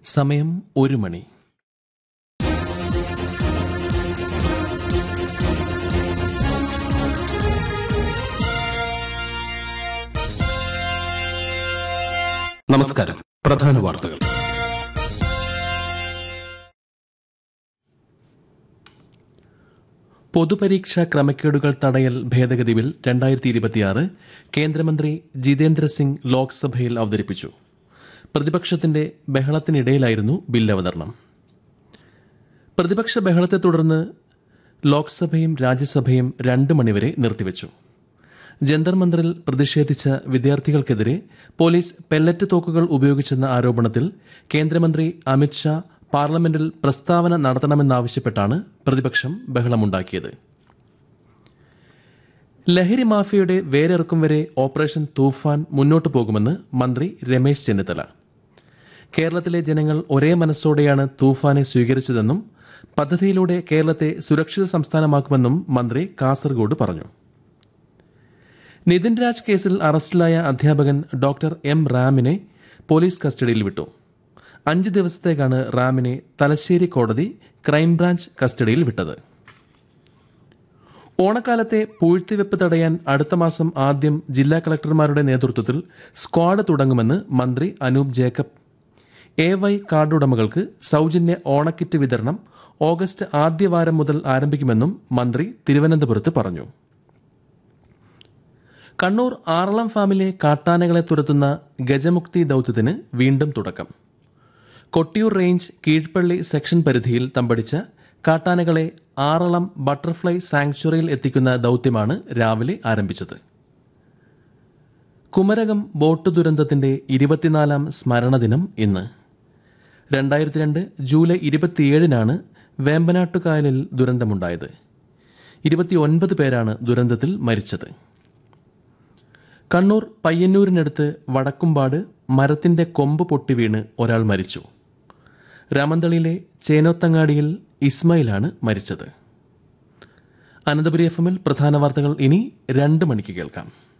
സമയം 1 മണി. നമസ്കാരം. പ്രധാന വാർത്തകൾ. പൊതുപരീക്ഷാ ക്രമക്കേടുകൾ തടയൽ ഭേദഗതി ബിൽ 2026 കേന്ദ്രമന്ത്രി ജിതേന്ദ്ര സിംഗ് ലോക്സഭയിൽ അവതരിപ്പിച്ചു. പ്രതിപക്ഷത്തിന്റെ ബഹളത്തിനിടയിലായിരുന്നു ബിൽ അവതരണം. പ്രതിപക്ഷ ബഹളത്തെ തുടർന്ന് ലോക്സഭയും രാജ്യസഭയും 2 മണിവരെ നിർത്തിവച്ചു. ജന്തർ മന്ദറിൽ പ്രതിഷേധിച്ച വിദ്യാർത്ഥികൾക്കെതിരെ പോലീസ് പെല്ലറ്റ് തോക്കുകൾ ഉപയോഗിച്ചെന്ന ആരോപണത്തിൽ കേന്ദ്രമന്ത്രി അമിത്ഷാ പാർലമെന്റിൽ പ്രസ്താവന നടത്തണമെന്നാവശ്യപ്പെട്ടാണ് പ്രതിപക്ഷം ബഹളമുണ്ടാക്കിയത്. ലഹരി മാഫിയയുടെ വേരിറക്കും വരെ ഓപ്പറേഷൻ തൂഫാൻ മുന്നോട്ടു പോകുമെന്ന് മന്ത്രി രമേശ് ചെന്നിത്തല. കേരളത്തിലെ ജനങ്ങൾ ഒരേ മനസ്സോടെയാണ് തൂഫാനെ സ്വീകരിച്ചതെന്നും പദ്ധതിയിലൂടെ കേരളത്തെ സുരക്ഷിത സംസ്ഥാനമാക്കുമെന്നും മന്ത്രി കാസർഗോഡ് പറഞ്ഞു. നിതിൻ രാജ് കേസിൽ അറസ്റ്റിലായ അധ്യാപകൻ ഡോക്ടർ എം റാമിനെ പോലീസ് കസ്റ്റഡിയിൽ വിട്ടു. 5 ദിവസത്തേക്കാണ് റാമിനെ തലശ്ശേരി കോടതി ക്രൈംബ്രാഞ്ച് കസ്റ്റഡിയിൽ വിട്ടത്. ഓണക്കാലത്തെ പൂഴ്ത്തിവെപ്പ് തടയാൻ അടുത്ത മാസം ആദ്യം ജില്ലാ കളക്ടർമാരുടെ നേതൃത്വത്തിൽ സ്ക്വാഡ് തുടങ്ങുമെന്ന് മന്ത്രി അനൂപ് ജേക്കബ്. AY കാർഡ് ഉടമകൾക്ക് സൌജന്യ ഓണക്കിറ്റ് വിതരണം ഓഗസ്റ്റ് ആദ്യവാരം മുതൽ ആരംഭിക്കുമെന്നും മന്ത്രി തിരുവനന്തപുരത്ത് പറഞ്ഞു. കണ്ണൂർ ആറളം ഫാമിലെ കാട്ടാനകളെ തുരത്തുന്ന ഗജമുക്തി ദൌത്യത്തിന് വീണ്ടും തുടക്കം. കൊട്ടിയൂർ റേഞ്ച് കീഴ്പള്ളി സെക്ഷൻ പരിധിയിൽ തമ്പടിച്ച കാട്ടാനകളെ ആറളം ബട്ടർഫ്ലൈ സാങ്ച്വറിയിൽ എത്തിക്കുന്ന ദൌത്യമാണ് രാവിലെ ആരംഭിച്ചത്. കുമരകം ബോട്ട് ദുരന്തത്തിന്റെ 24ാം സ്മരണദിനം ഇന്ന്. 2002 ജൂലൈ 27-നാണ് വേമ്പനാട്ടുകായലിൽ ദുരന്തമുണ്ടായത്. 29 പേരാണ് ദുരന്തത്തിൽ മരിച്ചത്. കണ്ണൂർ പയ്യന്നൂരിനടുത്ത് വടക്കുംപാട് മരത്തിന്റെ കൊമ്പ് പൊട്ടിവീണ് ഒരാൾ മരിച്ചു. രാമന്തളിയിലെ ചേനോത്തങ്ങാടിയിൽ ഇസ്മായിലാണ് മരിച്ചത്. അനന്തപുരി FM-ൽ പ്രധാന വാർത്തകൾ ഇനി 2 മണിക്ക് കേൾക്കാം.